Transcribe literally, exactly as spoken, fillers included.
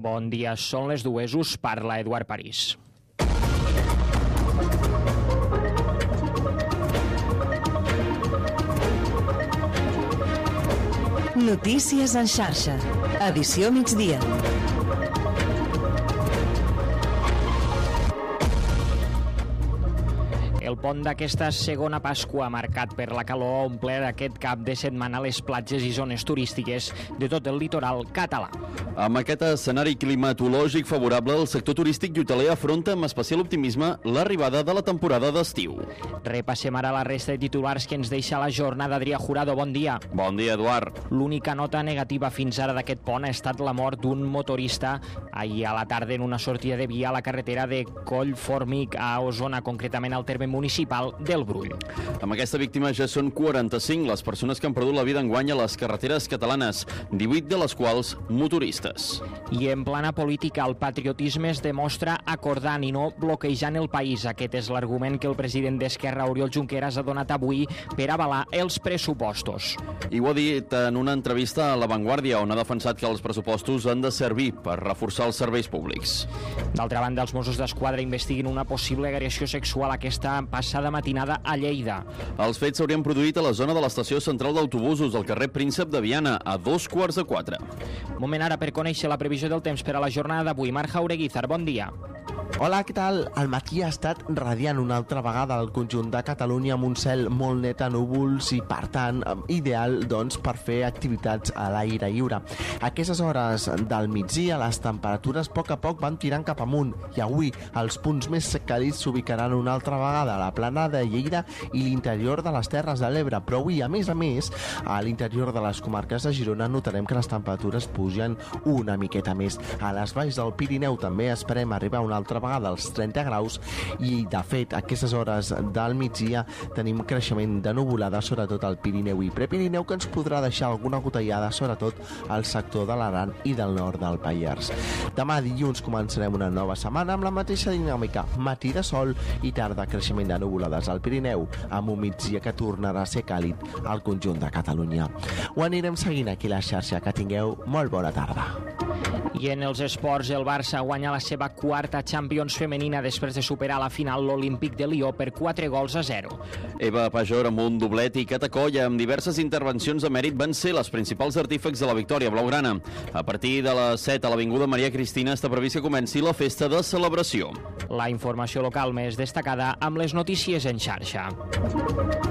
Bon dia, són les dues, us parla Eduard París. Notícies en xarxa, edició migdia. El pont d'aquesta segona Pasqua, marcat per la calor, ha omplert aquest cap de setmana les platges i zones turístiques de tot el litoral català. Amb aquest escenari climatològic favorable, el sector turístic i hoteler afronta amb especial optimisme l'arribada de la temporada d'estiu. Repassem ara la resta de titulars que ens deixa la jornada. Adrià Jurado, bon dia. Bon dia, Eduard. L'única nota negativa fins ara d'aquest pont ha estat la mort d'un motorista ahir a la tarda en una sortida de via a la carretera de Collformic a Osona, concretament al terme municipal del Brull. Amb aquesta víctima ja són quaranta-cinc les persones que han perdut la vida enguany a les carreteres catalanes, divuit de les quals motoristes. I en plana política, el patriotisme es demostra acordant i no bloquejant el país. Aquest és l'argument que el president d'Esquerra, Oriol Junqueras, ha donat avui per avalar els pressupostos. I ho ha dit en una entrevista a La Vanguardia, on ha defensat que els pressupostos han de servir per reforçar els serveis públics. D'altra banda, els Mossos d'Esquadra investiguen una possible agressió sexual aquesta passada matinada a Lleida. Els fets s'haurien produït a la zona de l'estació central d'autobusos, al carrer Príncep de Viana, a dos quarts de quatre. Moment ara per conèixer la previsió del temps per a la jornada d'avui. Marc Jaureguizar, bon dia. Hola, què tal? El matí ha estat radiant una altra vegada al conjunt de Catalunya amb un cel molt net a núvols i, per tant, ideal doncs, per fer activitats a l'aire lliure. A aquestes hores del migdia les temperatures a poc a poc van tirant cap amunt i avui els punts més càlids s'ubicaran una altra vegada a la plana de Lleida i l'interior de les Terres de l'Ebre, però avui, a més a més, a l'interior de les comarques de Girona notarem que les temperatures pugen una miqueta més. A les valls del Pirineu també esperem arribar una altra vegada als trenta graus i, de fet, a aquestes hores del migdia tenim creixement de nuvolada, sobretot al Pirineu i Prepirineu, que ens podrà deixar alguna gotellada, sobretot al sector de l'Aran i del nord del Pallars. Demà dilluns començarem una nova setmana amb la mateixa dinàmica, matí de sol i tarda creixement de nuvolades al Pirineu, amb un migdia que tornarà a ser càlid al conjunt de Catalunya. Ho anirem seguint aquí a la xarxa. Que tingueu molt bona tarda. I en els esports, el Barça guanya la seva quarta Champions femenina després de superar a la final l'Olímpic de Lió per quatre gols a zero. Eva Pajor amb un doblet i Cata Colla amb diverses intervencions de mèrit van ser les principals artífecs de la victòria blaugrana. A partir de les set a l'Avinguda Maria Cristina està previst que comenci la festa de celebració. La informació local més destacada amb les notícies en xarxa.